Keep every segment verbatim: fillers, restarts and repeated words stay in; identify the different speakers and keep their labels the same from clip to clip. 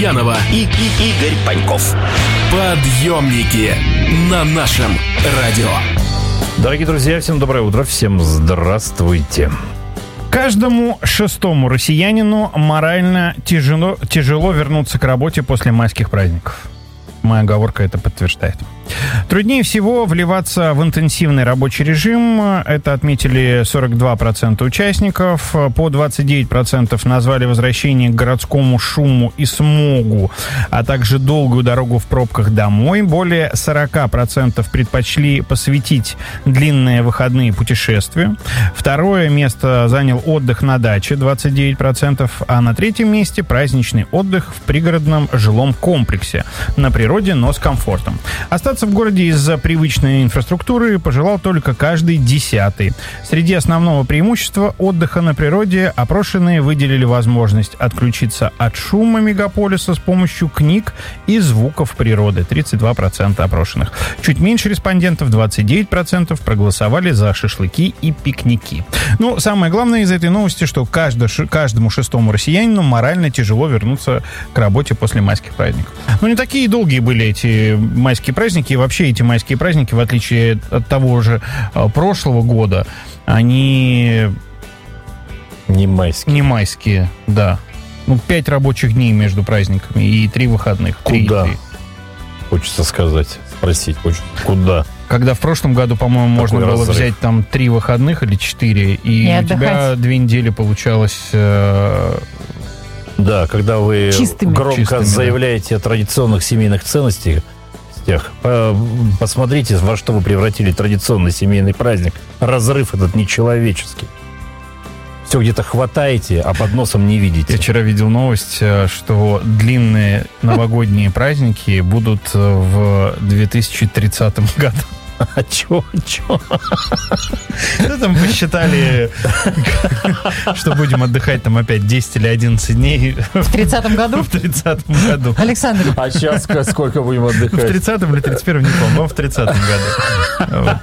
Speaker 1: Янова и, и Игорь Паньков. Подъемники на нашем радио.
Speaker 2: Дорогие друзья, всем доброе утро, всем здравствуйте. Каждому шестому россиянину морально тяжело, тяжело вернуться к работе после майских праздников. Моя оговорка это подтверждает. Труднее всего вливаться в интенсивный рабочий режим. Это отметили сорок два процента участников. По двадцать девять процентов назвали возвращение к городскому шуму и смогу, а также долгую дорогу в пробках домой. Более сорок процентов предпочли посвятить длинные выходные путешествия. Второе место занял отдых на даче, двадцать девять процентов. А на третьем месте праздничный отдых в пригородном жилом комплексе. На природе, но с комфортом. Остаться в городе из-за привычной инфраструктуры пожелал только каждый десятый. Среди основного преимущества отдыха на природе опрошенные выделили возможность отключиться от шума мегаполиса с помощью книг и звуков природы. тридцать два процента опрошенных. Чуть меньше респондентов, двадцать девять процентов, проголосовали за шашлыки и пикники. Ну, самое главное из этой новости, что каждый, каждому шестому россиянину морально тяжело вернуться к работе после майских праздников. Ну, не такие долгие были эти майские праздники. И вообще эти майские праздники, в отличие от того же э, прошлого года, они... Не майские. Не майские, да. Ну, пять рабочих дней между праздниками и три выходных. Куда? Три, три.
Speaker 3: Хочется сказать, спросить, хочется, куда?
Speaker 2: Когда в прошлом году, по-моему,
Speaker 3: Такой
Speaker 2: можно было
Speaker 3: разрыв.
Speaker 2: взять там три выходных или четыре, и, и у тебя две недели получалось... Э,
Speaker 3: Да, когда вы
Speaker 4: Чистыми.
Speaker 3: громко
Speaker 2: Чистыми,
Speaker 3: заявляете о традиционных семейных ценностях, посмотрите, во что вы превратили традиционный семейный праздник. Разрыв этот нечеловеческий. Все где-то хватаете, а под носом не видите.
Speaker 2: Я вчера видел новость, что длинные новогодние праздники будут в две тысячи тридцатом году.
Speaker 3: А чё, чё?
Speaker 2: Ну, там посчитали, что будем отдыхать там опять десять или одиннадцать дней.
Speaker 4: В тридцатом году?
Speaker 2: В тридцатом году.
Speaker 4: Александр.
Speaker 3: А сейчас сколько будем
Speaker 2: В
Speaker 3: отдыхать?
Speaker 2: тридцатом или тридцать первом, не помню, по-моему, в тридцатом году.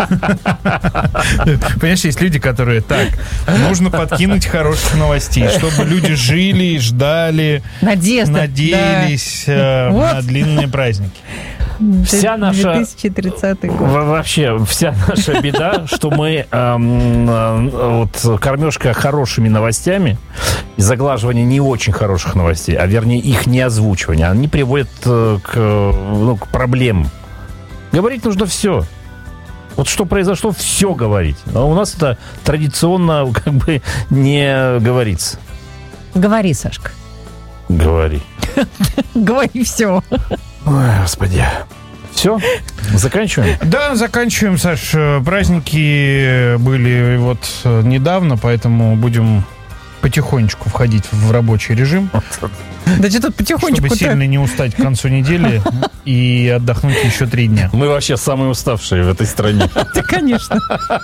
Speaker 2: Вот. Понимаешь, есть люди, которые так, нужно подкинуть хороших новостей, чтобы люди жили и ждали,
Speaker 4: Надежда.
Speaker 2: надеялись э,
Speaker 4: Вот.
Speaker 2: на длинные праздники.
Speaker 3: Вся наша...
Speaker 4: две тысячи тридцатый год.
Speaker 3: Во- Вообще, вся наша беда, что мы эм, э, вот кормежка хорошими новостями и заглаживание не очень хороших новостей, а вернее их не озвучивание, они приводят э, к, ну, к проблемам. Говорить нужно все. Вот что произошло, все говорить. А у нас это традиционно как бы не говорится.
Speaker 4: Говори, Сашка.
Speaker 3: Говори.
Speaker 4: Говори все.
Speaker 3: Ой, господи. Все? Заканчиваем?
Speaker 2: Да, заканчиваем, Саш. Праздники были вот недавно, поэтому будем потихонечку входить в рабочий режим,
Speaker 4: Да что тут потихонечку-то?
Speaker 2: чтобы сильно не устать к концу недели и отдохнуть еще три дня.
Speaker 3: Мы вообще самые уставшие в этой стране.
Speaker 4: Да, конечно.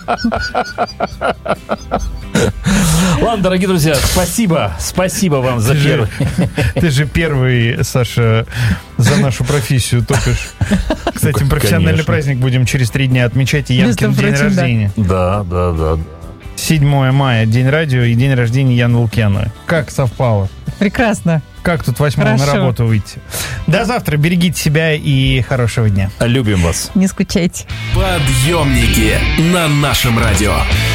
Speaker 3: Ладно, дорогие друзья, спасибо. Спасибо вам за
Speaker 2: Ты же-
Speaker 3: первый.
Speaker 2: Ты же первый, Саша, за нашу профессию топишь. Кстати, профессиональный
Speaker 3: Конечно.
Speaker 2: праздник будем через три дня отмечать. И Янкин
Speaker 4: Между
Speaker 2: день
Speaker 4: прочим, да.
Speaker 2: рождения.
Speaker 3: Да, да, да.
Speaker 2: седьмое мая, день радио и день рождения Яны Лукьяновой. Как совпало?
Speaker 4: Прекрасно.
Speaker 2: Как тут восьмого на
Speaker 4: Хорошо.
Speaker 2: работу выйти? До завтра. Берегите себя и хорошего дня.
Speaker 3: Любим вас.
Speaker 4: Не скучайте.
Speaker 1: Подъемники на нашем радио.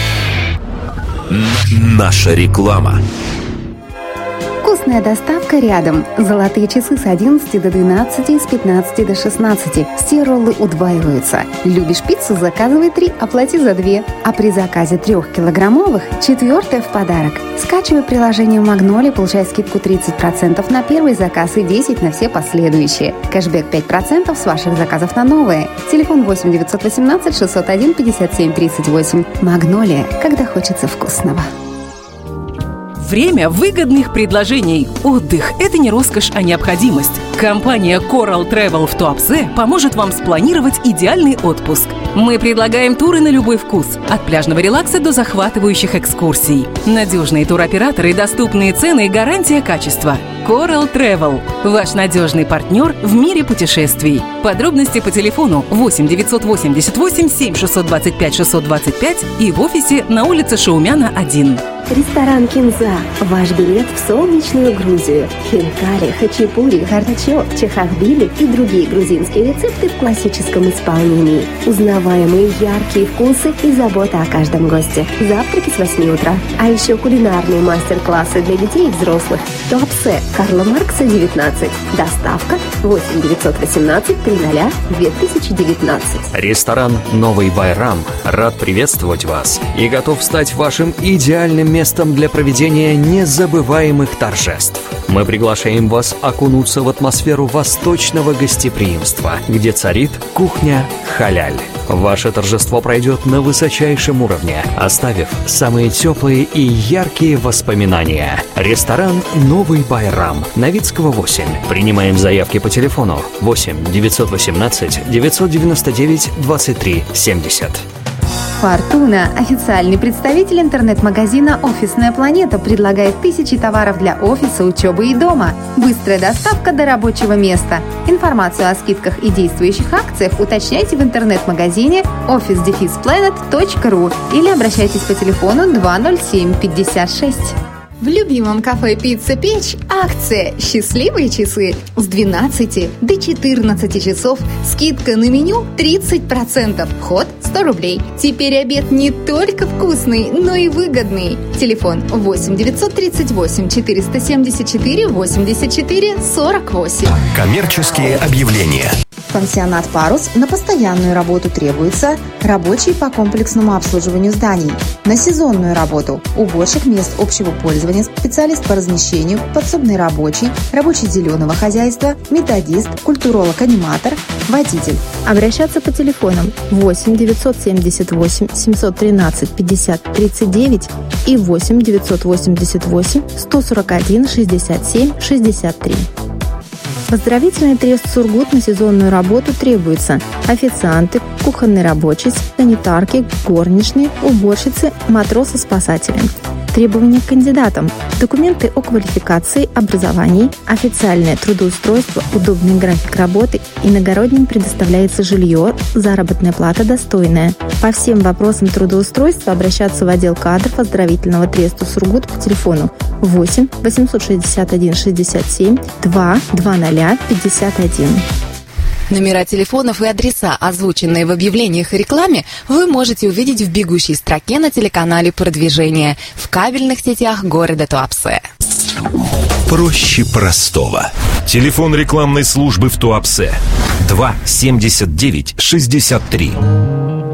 Speaker 1: Н- Наша реклама.
Speaker 5: Вкусная доставка рядом. Золотые часы с одиннадцати до двенадцати, с пятнадцати до шестнадцати. Все роллы удваиваются. Любишь пиццу? Заказывай три, оплати за две. А при заказе трехкилограммовых четвертая в подарок. Скачивай приложение Магнолия, получай скидку тридцать процентов на первый заказ и десять процентов на все последующие. Кэшбэк пять процентов с ваших заказов на новые. Телефон восемь девятьсот восемнадцать шестьсот один пятьдесят семь тридцать восемь. Магнолия, когда хочется вкусного.
Speaker 6: Время выгодных предложений. Отдых – это не роскошь, а необходимость. Компания Coral Travel в Туапсе поможет вам спланировать идеальный отпуск. Мы предлагаем туры на любой вкус. От пляжного релакса до захватывающих экскурсий. Надежные туроператоры, доступные цены и гарантия качества. Coral Travel – ваш надежный партнер в мире путешествий. Подробности по телефону восемь девятьсот восемьдесят восемь семь шестьсот двадцать пять шестьсот двадцать пять и в офисе на улице Шаумяна, один.
Speaker 5: Ресторан «Кинза». Ваш билет в солнечную Грузию. Хинкали, хачапури, горчок, чахахбили и другие грузинские рецепты в классическом исполнении. Узнаваемые яркие вкусы и забота о каждом госте. Завтраки с восьми утра. А еще кулинарные мастер-классы для детей и взрослых. Туапсе, Карла Маркса, девятнадцать. Доставка восемь девятьсот восемнадцать триста две тысячи девятнадцать.
Speaker 1: Ресторан «Новый Байрам» рад приветствовать вас и готов стать вашим идеальным местом для проведения незабываемых торжеств. Мы приглашаем вас окунуться в атмосферу восточного гостеприимства, где царит кухня халяль. Ваше торжество пройдет на высочайшем уровне, оставив самые теплые и яркие воспоминания. Ресторан «Новый Байрам», Новицкого, восемь. Принимаем заявки по телефону восемь девятьсот восемнадцать девятьсот девяносто девять двадцать три семьдесят.
Speaker 5: Фортуна, официальный представитель интернет-магазина «Офисная планета», предлагает тысячи товаров для офиса, учебы и дома. Быстрая доставка до рабочего места. Информацию о скидках и действующих акциях уточняйте в интернет-магазине офис дефис планет точка ру или обращайтесь по телефону два ноль семь пятьдесят шесть. В любимом кафе «Пицца Печь» акция «Счастливые часы» с двенадцати до четырнадцати часов. Скидка на меню тридцать процентов. Вход сто рублей. Теперь обед не только вкусный, но и выгодный. Телефон восемь девятьсот тридцать восемь четыреста семьдесят четыре восемьдесят четыре сорок восемь.
Speaker 1: Коммерческие объявления.
Speaker 7: Пансионат «Парус» на постоянную работу требуется рабочий по комплексному обслуживанию зданий. На сезонную работу уборщик мест общего пользования, специалист по размещению, подсобный рабочий, рабочий зеленого хозяйства, методист, культуролог-аниматор, водитель.
Speaker 8: Обращаться по телефонам восемь девятьсот семьдесят восемь семьсот тринадцать пятьдесят тридцать девять и восемь девятьсот восемьдесят восемь сто сорок один шестьдесят семь шестьдесят три. Поздравительный трест «Сургут» на сезонную работу требуется: официанты, кухонный рабочий, санитарки, горничные, уборщицы, матросы-спасатели. Требования к кандидатам: документы о квалификации, образовании, официальное трудоустройство, удобный график работы, иногородним предоставляется жилье, заработная плата достойная. По всем вопросам трудоустройства обращаться в отдел кадров оздоровительного треста «Сургут» по телефону восемь восемьсот шестьдесят один шестьдесят семь два двадцать пятьдесят один.
Speaker 9: Номера телефонов и адреса, озвученные в объявлениях и рекламе, вы можете увидеть в бегущей строке на телеканале «Продвижение» в кабельных сетях города Туапсе.
Speaker 1: Проще простого. Телефон рекламной службы в Туапсе два семьдесят девять шестьдесят три.